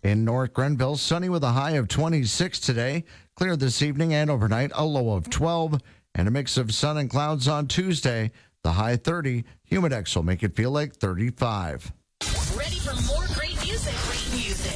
In North Grenville, sunny with a high of 26 today. Clear this evening and overnight, a low of 12. And a mix of sun and clouds on Tuesday. The high 30. Humidex will make it feel like 35. Ready for more great music?